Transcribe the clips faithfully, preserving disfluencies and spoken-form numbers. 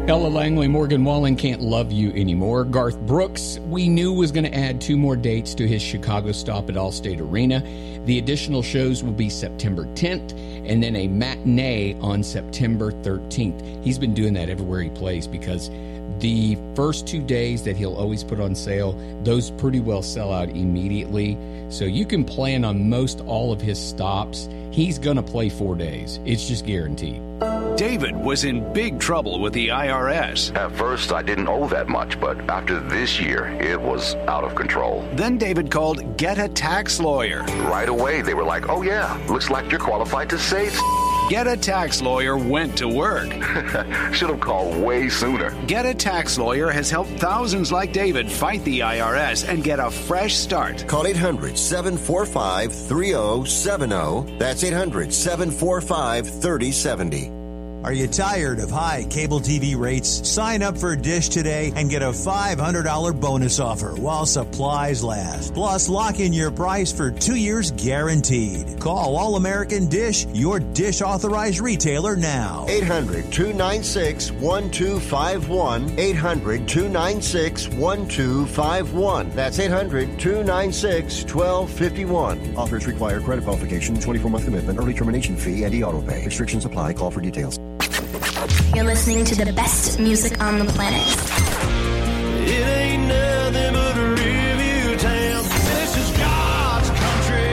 Ella Langley, Morgan Wallen, Can't Love You Anymore. Garth Brooks, we knew was going to add two more dates to his Chicago stop at Allstate Arena. The additional shows will be September tenth and then a matinee on September thirteenth. He's been doing that everywhere he plays because the first two days that he'll always put on sale, those pretty well sell out immediately. So you can plan on most all of his stops. He's going to play four days. It's just guaranteed. David was in big trouble with the I R S. At first, I didn't owe that much, but after this year, it was out of control. Then David called Get a Tax Lawyer. Right away, they were like, oh yeah, looks like you're qualified to save. Get a Tax Lawyer went to work. Should have called way sooner. Get a Tax Lawyer has helped thousands like David fight the I R S and get a fresh start. Call eight hundred, seven four five, three oh seven oh. That's eight hundred, seven four five, three oh seven oh. Are you tired of high cable T V rates? Sign up for Dish today and get a five hundred dollars bonus offer while supplies last. Plus, lock in your price for two years guaranteed. Call All American Dish, your Dish authorized retailer now. eight hundred, two nine six, one two five one. eight hundred, two nine six, one two five one. That's eight hundred, two nine six, one two five one. Offers require credit qualification, twenty-four month commitment, early termination fee, and e-auto pay. Restrictions apply. Call for details. You're listening to the best music on the planet. It ain't nothing but a review town. This is God's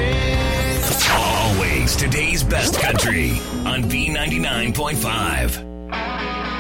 country. Always today's best country on B ninety-nine point five.